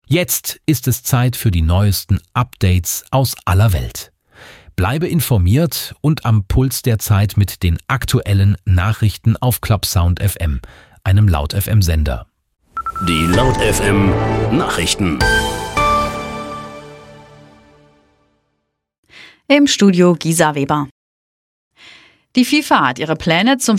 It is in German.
Jetzt ist es Zeit für die neuesten Updates aus aller Welt. Bleibe informiert und am Puls der Zeit mit den aktuellen Nachrichten auf ClubSound FM, einem Laut FM Sender. Die Laut FM Nachrichten. Im Studio Gisa Weber. Die FIFA hat ihre Pläne zum